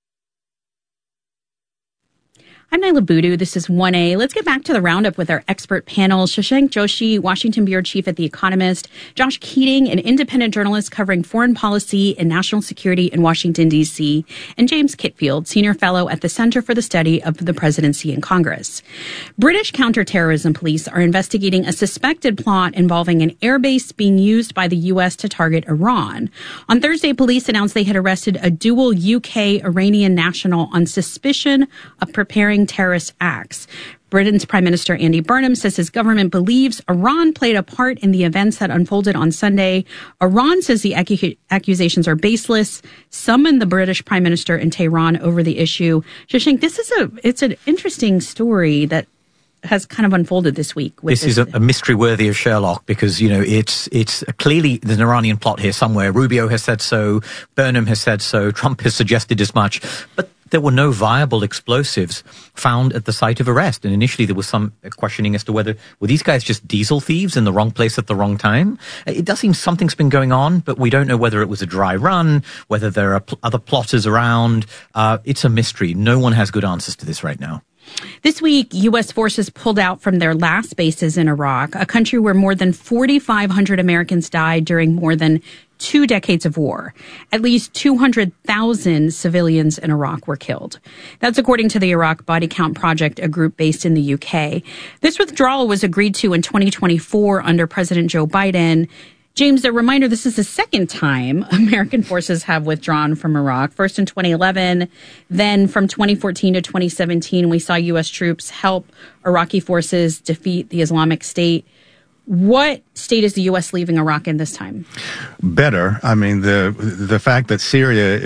I'm Nyla Boodoo. This is 1A. Let's get back to the roundup with our expert panel. Shashank Joshi, Washington Bureau Chief at The Economist. Josh Keating, an independent journalist covering foreign policy and national security in Washington, D.C. And James Kitfield, Senior Fellow at the Center for the Study of the Presidency and Congress. British counterterrorism police are investigating a suspected plot involving an airbase being used by the U.S. to target Iran. On Thursday, police announced they had arrested a dual UK-Iranian national on suspicion of preparing terrorist acts. Britain's Prime Minister Andy Burnham says his government believes Iran played a part in the events that unfolded on Sunday. Iran says the accusations are baseless, summoned the British Prime Minister in Tehran over the issue. Shashank, it's an interesting story that has kind of unfolded this week. This is a mystery worthy of Sherlock because, you know, it's clearly there's an Iranian plot here somewhere. Rubio has said so. Burnham has said so. Trump has suggested as much. But there were no viable explosives found at the site of arrest. And initially there was some questioning as to were these guys just diesel thieves in the wrong place at the wrong time? It does seem something's been going on, but we don't know whether it was a dry run, whether there are other plotters around. It's a mystery. No one has good answers to this right now. This week, U.S. forces pulled out from their last bases in Iraq, a country where more than 4,500 Americans died during more than 2 decades of war. At least 200,000 civilians in Iraq were killed. That's according to the Iraq Body Count Project, a group based in the UK. This withdrawal was agreed to in 2024 under President Joe Biden. James, a reminder, this is the second time American forces have withdrawn from Iraq. First in 2011, then from 2014 to 2017, we saw U.S. troops help Iraqi forces defeat the Islamic State. What state is the U.S. leaving Iraq in this time? Better. I mean, the fact that Syria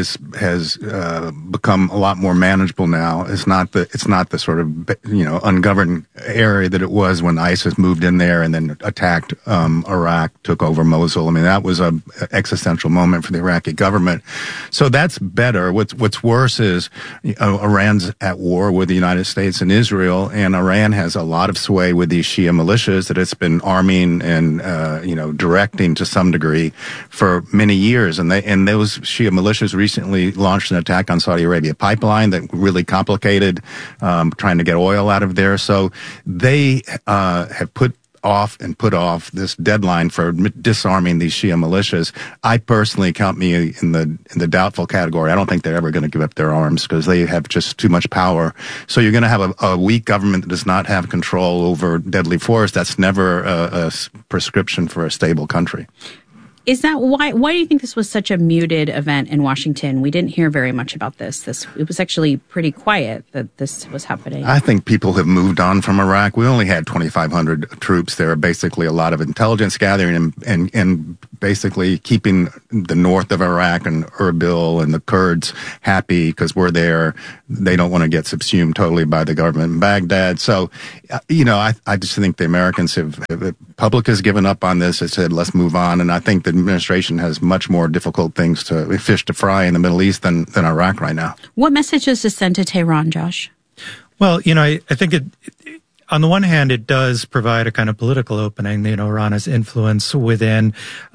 has become a lot more manageable now. It's not the sort of ungoverned area that it was when ISIS moved in there and then attacked Iraq, took over Mosul. I mean, that was a existential moment for the Iraqi government. So that's better. What's worse is Iran's at war with the United States and Israel, and Iran has a lot of sway with these Shia militias that it's been arming and directing to some degree for many years. And those Shia militias recently launched an attack on Saudi Arabia pipeline that really complicated trying to get oil out of there. So they have put off this deadline for disarming these Shia militias. I personally count me in the doubtful category. I don't think they're ever going to give up their arms because they have just too much power. So you're going to have a weak government that does not have control over deadly force. That's never a prescription for a stable country. Is that why do you think this was such a muted event in Washington? We didn't hear very much about this. It was actually pretty quiet that this was happening. I think people have moved on from Iraq. We only had 2,500 troops there, basically a lot of intelligence gathering and basically keeping the north of Iraq and Erbil and the Kurds happy because we're there. They don't want to get subsumed totally by the government in Baghdad. So, I just think the Americans the public has given up on this. It said, let's move on. And I think the administration has much more difficult fish to fry in the Middle East than Iraq right now. What message does this send to Tehran, Josh? Well, I think on the one hand, it does provide a kind of political opening. Iran's influence within,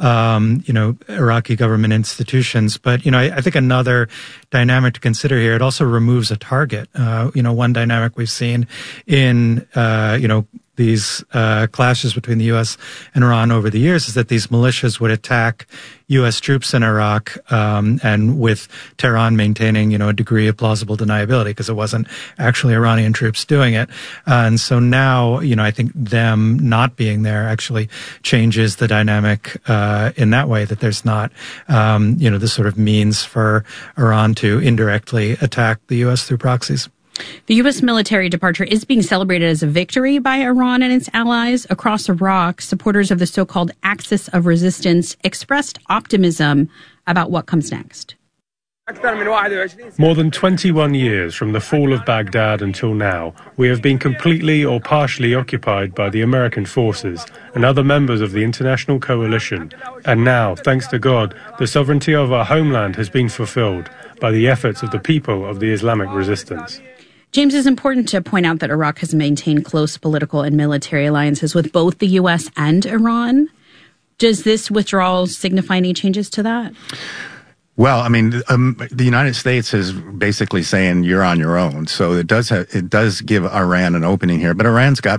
Iraqi government institutions. But, I think another dynamic to consider here, it also removes a target. One dynamic we've seen in, these clashes between the U.S. and Iran over the years is that these militias would attack U.S. troops in Iraq, and with Tehran maintaining, a degree of plausible deniability because it wasn't actually Iranian troops doing it. And so now, I think them not being there actually changes the dynamic in that way, that there's not, this sort of means for Iran to indirectly attack the U.S. through proxies. The U.S. military departure is being celebrated as a victory by Iran and its allies. Across Iraq, supporters of the so-called Axis of Resistance expressed optimism about what comes next. More than 21 years from the fall of Baghdad until now, we have been completely or partially occupied by the American forces and other members of the international coalition. And now, thanks to God, the sovereignty of our homeland has been fulfilled by the efforts of the people of the Islamic resistance. James, it's important to point out that Iraq has maintained close political and military alliances with both the U.S. and Iran. Does this withdrawal signify any changes to that? Well, the United States is basically saying you're on your own. So it does give Iran an opening here, but Iran's got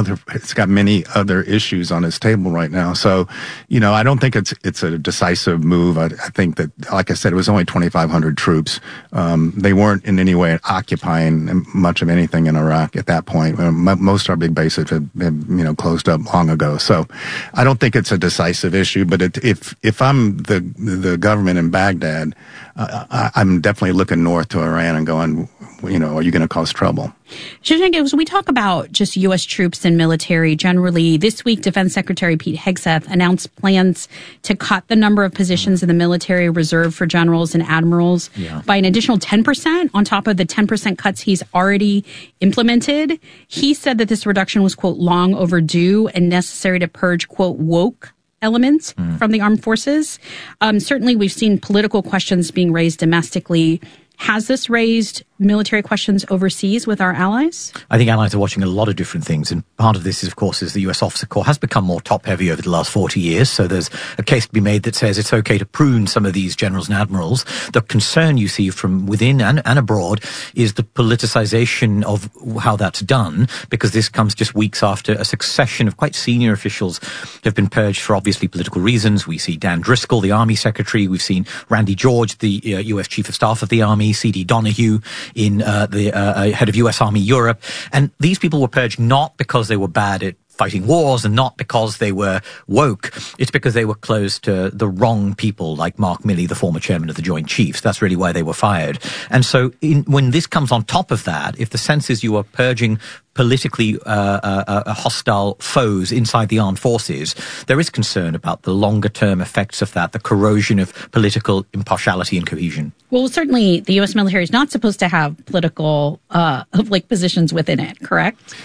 many other issues on its table right now. So, I don't think it's a decisive move. I think that, like I said, it was only 2,500 troops. They weren't in any way occupying much of anything in Iraq at that point. Most of our big bases have closed up long ago. So I don't think it's a decisive issue, but if I'm the government in Baghdad, I'm definitely looking north to Iran and going, are you going to cause trouble? Shashank, as we talk about just U.S. troops and military generally, this week Defense Secretary Pete Hegseth announced plans to cut the number of positions in the military reserved for generals and admirals by an additional 10% on top of the 10% cuts he's already implemented. He said that this reduction was, quote, long overdue and necessary to purge, quote, woke elements from the armed forces. Certainly, we've seen political questions being raised domestically. Has this raised military questions overseas with our allies? I think allies are watching a lot of different things, and part of this is, of course, is the U.S. Officer Corps has become more top-heavy over the last 40 years, so there's a case to be made that says it's okay to prune some of these generals and admirals. The concern you see from within and abroad is the politicization of how that's done, because this comes just weeks after a succession of quite senior officials have been purged for obviously political reasons. We see Dan Driscoll, the Army Secretary. We've seen Randy George, the U.S. Chief of Staff of the Army, C.D. Donahue in the head of U.S. Army Europe. And these people were purged not because they were bad at fighting wars and not because they were woke. It's because they were close to the wrong people, like Mark Milley, the former chairman of the Joint Chiefs. That's really why they were fired. And so when this comes on top of that, if the sense is you are purging politically hostile foes inside the armed forces, there is concern about the longer-term effects of that, the corrosion of political impartiality and cohesion. Well, certainly the U.S. military is not supposed to have political positions within it, correct?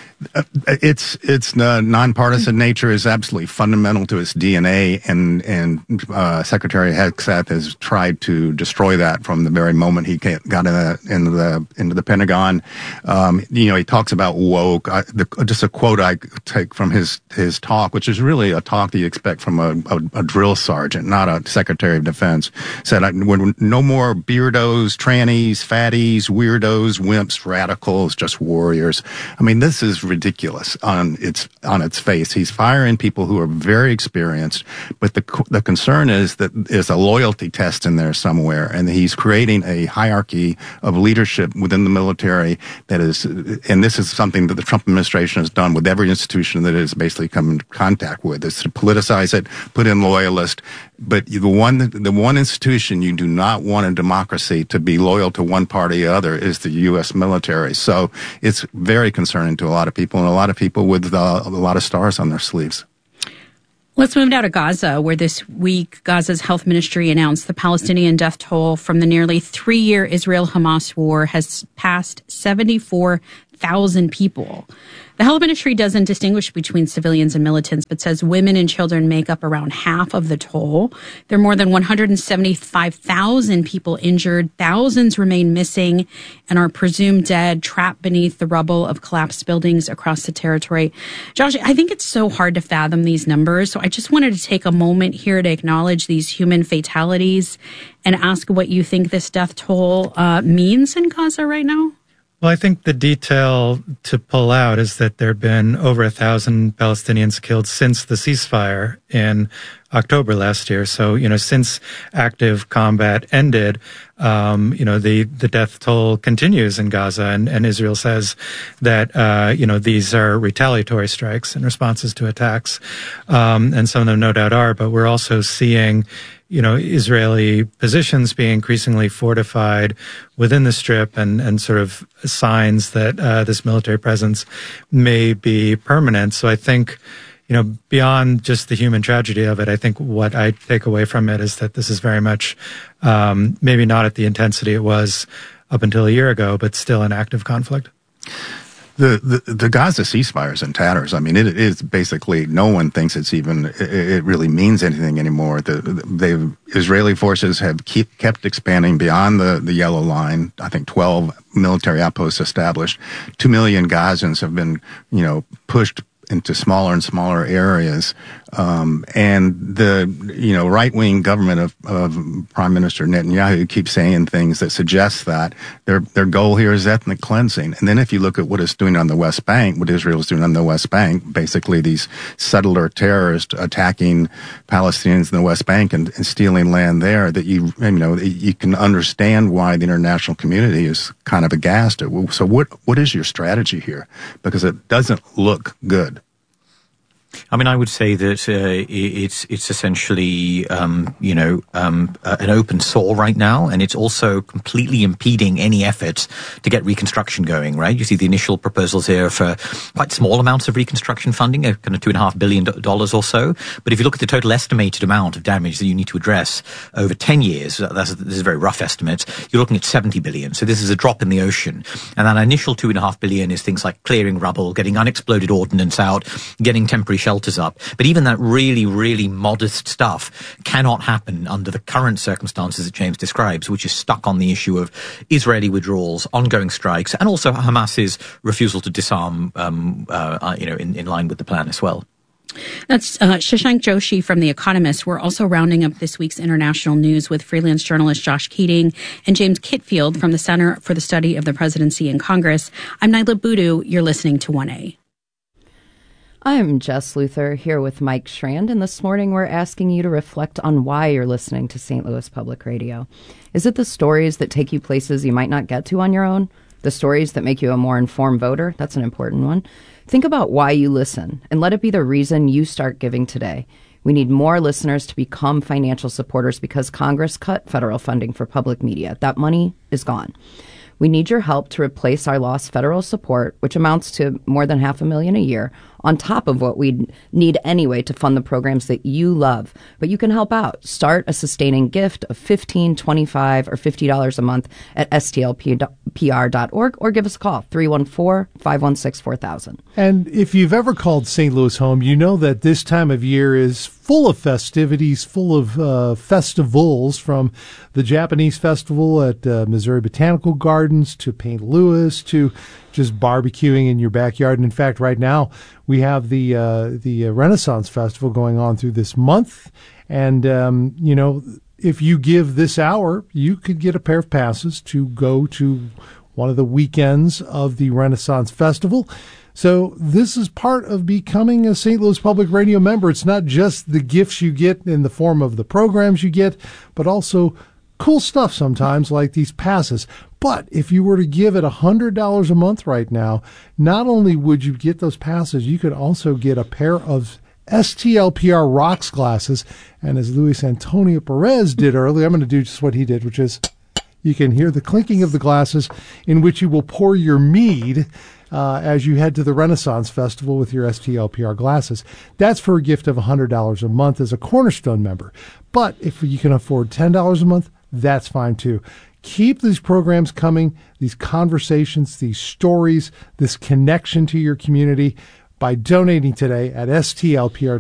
Its nonpartisan nature is absolutely fundamental to its DNA, and Secretary Hegseth has tried to destroy that from the very moment he got into the Pentagon. He talks about woke woke. Just a quote I take from his talk, which is really a talk that you expect from a drill sergeant, not a Secretary of Defense, said, "We're no more beardos, trannies, fatties, weirdos, wimps, radicals, just warriors." I mean, this is ridiculous on its face. He's firing people who are very experienced, but the concern is that there's a loyalty test in there somewhere, and he's creating a hierarchy of leadership within the military that is, and this is something that the Trump administration has done with every institution that it has basically come into contact with, is to politicize it, put in loyalists. But the one institution you do not want in democracy to be loyal to one party or other is the U.S. military. So it's very concerning to a lot of people, and a lot of people with a lot of stars on their sleeves. Let's move now to Gaza, where this week Gaza's health ministry announced the Palestinian death toll from the nearly 3-year Israel-Hamas war has passed 74,000 people. The health ministry doesn't distinguish between civilians and militants, but says women and children make up around half of the toll. There are more than 175,000 people injured. Thousands remain missing and are presumed dead, trapped beneath the rubble of collapsed buildings across the territory. Josh, I think it's so hard to fathom these numbers, so I just wanted to take a moment here to acknowledge these human fatalities and ask what you think this death toll means in Gaza right now. Well, I think the detail to pull out is that there have been over 1,000 Palestinians killed since the ceasefire in October last year. So, since active combat ended, the death toll continues in Gaza, and Israel says that, these are retaliatory strikes and responses to attacks. And some of them no doubt are, but we're also seeing Israeli positions being increasingly fortified within the Strip and sort of signs that this military presence may be permanent. So I think, beyond just the human tragedy of it, I think what I take away from it is that this is very much maybe not at the intensity it was up until a year ago, but still an active conflict. The Gaza ceasefire is in tatters. I mean, it is basically, no one thinks it really means anything anymore. The Israeli forces have kept expanding beyond the yellow line. I think 12 military outposts established. 2 million Gazans have been, pushed into smaller and smaller areas. And the, right-wing government of Prime Minister Netanyahu keeps saying things that suggest that their goal here is ethnic cleansing. And then if you look at what it's doing on the West Bank, what Israel is doing on the West Bank, basically these settler terrorists attacking Palestinians in the West Bank and stealing land there, that you can understand why the international community is kind of aghast at. So what is your strategy here? Because it doesn't look good. I mean, I would say that it's essentially, an open sore right now, and it's also completely impeding any efforts to get reconstruction going, right? You see the initial proposals here for quite small amounts of reconstruction funding, kind of $2.5 billion or so. But if you look at the total estimated amount of damage that you need to address over 10 years, this is a very rough estimate, you're looking at $70 billion. So this is a drop in the ocean. And that initial $2.5 billion is things like clearing rubble, getting unexploded ordnance out, getting temporary shelters up. But even that really, really modest stuff cannot happen under the current circumstances that James describes, which is stuck on the issue of Israeli withdrawals, ongoing strikes, and also Hamas's refusal to disarm, in line with the plan as well. That's Shashank Joshi from The Economist. We're also rounding up this week's international news with freelance journalist Josh Keating and James Kitfield from the Center for the Study of the Presidency and Congress. I'm Naila Boodoo. You're listening to 1A. I'm Jess Luther here with Mike Schrand, and this morning we're asking you to reflect on why you're listening to St. Louis Public Radio. Is it the stories that take you places you might not get to on your own? The stories that make you a more informed voter? That's an important one. Think about why you listen, and let it be the reason you start giving today. We need more listeners to become financial supporters because Congress cut federal funding for public media. That money is gone. We need your help to replace our lost federal support, which amounts to more than $500,000 a year, on top of what we need anyway to fund the programs that you love. But you can help out. Start a sustaining gift of $15, $25, or $50 a month at stlpr.org or give us a call, 314-516-4000. And if you've ever called St. Louis home, you know that this time of year is full of festivities, full of festivals, from the Japanese festival at Missouri Botanical Gardens to St. Louis to just barbecuing in your backyard. And in fact, right now we have the Renaissance Festival going on through this month. And, if you give this hour, you could get a pair of passes to go to one of the weekends of the Renaissance Festival. So this is part of becoming a St. Louis Public Radio member. It's not just the gifts you get in the form of the programs you get, but also cool stuff sometimes like these passes. But if you were to give it $100 a month right now, not only would you get those passes, you could also get a pair of STLPR Rocks glasses. And as Luis Antonio Perez did earlier, I'm going to do just what he did, which is you can hear the clinking of the glasses in which you will pour your mead as you head to the Renaissance Festival with your STLPR glasses. That's for a gift of $100 a month as a Cornerstone member. But if you can afford $10 a month, that's fine too. Keep these programs coming, these conversations, these stories, this connection to your community by donating today at stlpr.org.